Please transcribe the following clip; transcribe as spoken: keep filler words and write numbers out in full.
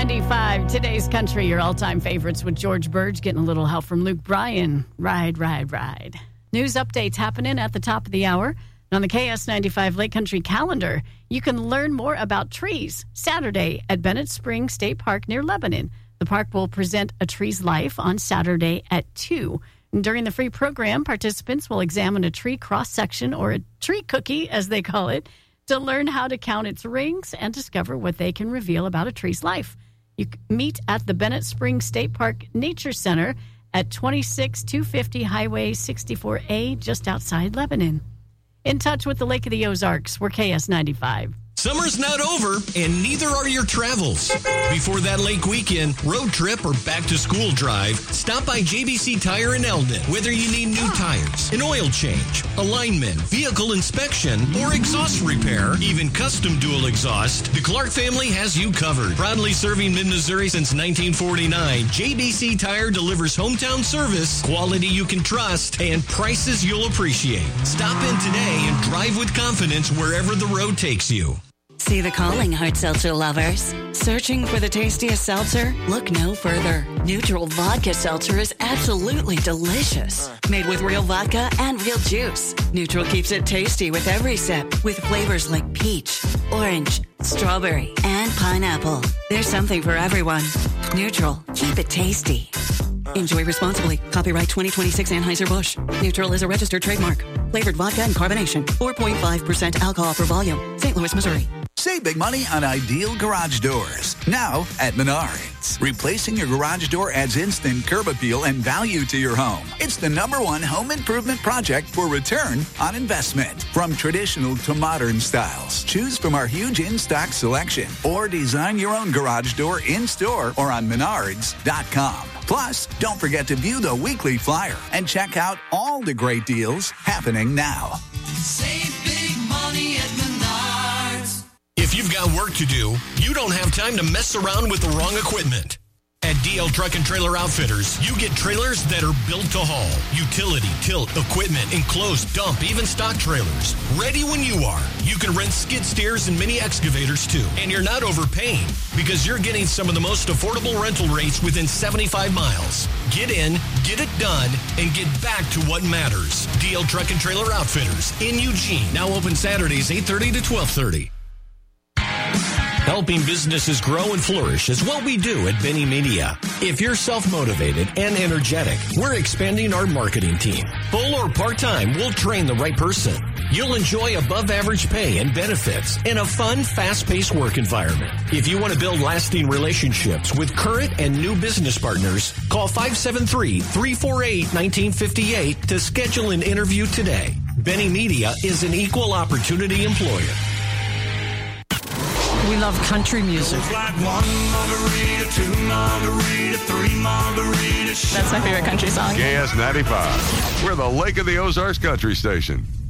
ninety-five, today's country, your all-time favorites with George Burge, getting a little help from Luke Bryan. Ride, ride, ride. News updates happening at the top of the hour. And on the K S ninety-five Lake Country calendar, you can learn more about trees Saturday at Bennett Springs State Park near Lebanon. The park will present A Tree's Life on Saturday at two. And during the free program, participants will examine a tree cross-section, or a tree cookie, as they call it, to learn how to count its rings and discover what they can reveal about a tree's life. You meet at the Bennett Springs State Park Nature Center at twenty-six two fifty Highway sixty-four A, just outside Lebanon. In touch with the Lake of the Ozarks, we're K S ninety-five. Summer's not over, and neither are your travels. Before that lake weekend, road trip, or back-to-school drive, stop by J B C Tire in Eldon. Whether you need new tires, an oil change, alignment, vehicle inspection, or exhaust repair, even custom dual exhaust, the Clark family has you covered. Proudly serving mid-Missouri since nineteen forty-nine, J B C Tire delivers hometown service, quality you can trust, and prices you'll appreciate. Stop in today and drive with confidence wherever the road takes you. See the calling, hard seltzer lovers. Searching for the tastiest seltzer? Look no further. Neutral Vodka Seltzer is absolutely delicious. Made with real vodka and real juice. Neutral keeps it tasty with every sip, with flavors like peach, orange, strawberry, and pineapple. There's something for everyone. Neutral, keep it tasty. Enjoy responsibly. Copyright twenty twenty-six Anheuser-Busch. Neutral is a registered trademark. Flavored vodka and carbonation. four point five percent alcohol per volume. Saint Louis, Missouri. Save big money on Ideal Garage Doors. Now at Menards. Replacing your garage door adds instant curb appeal and value to your home. It's the number one home improvement project for return on investment. From traditional to modern styles, choose from our huge in-stock selection or design your own garage door in-store or on menards dot com. Plus, don't forget to view the weekly flyer and check out all the great deals happening now. Save big money at Menards. If you've got work to do, you don't have time to mess around with the wrong equipment. At D L Truck and Trailer Outfitters, you get trailers that are built to haul. Utility, tilt, equipment, enclosed, dump, even stock trailers. Ready when you are. You can rent skid steers and mini excavators too. And you're not overpaying because you're getting some of the most affordable rental rates within seventy-five miles. Get in, get it done, and get back to what matters. D L Truck and Trailer Outfitters in Eugene. Now open Saturdays eight thirty to twelve thirty. Helping businesses grow and flourish is what we do at Benny Media. If you're self-motivated and energetic, we're expanding our marketing team. Full or part-time, we'll train the right person. You'll enjoy above-average pay and benefits in a fun, fast-paced work environment. If you want to build lasting relationships with current and new business partners, call five seven three, three four eight, one nine five eight to schedule an interview today. Benny Media is an equal opportunity employer. We love country music. Like one margarita, two margarita, three margaritas. That's my favorite country song. K S ninety-five. We're the Lake of the Ozarks Country Station.